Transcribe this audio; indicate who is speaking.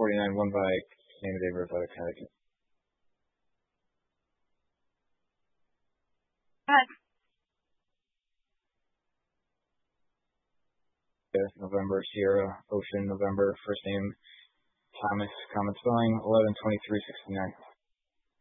Speaker 1: 49, won by name of David Athletic, Connecticut. November, Sierra, Ocean, November, first name, Thomas, common spelling, 11/23/69.